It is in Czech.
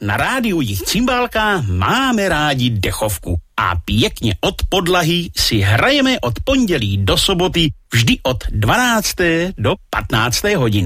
na rádiu Jich Cymbálka máme rádi dechovku a pěkně od podlahy si hrajeme od pondělí do soboty vždy od 12. do 15. hodiny.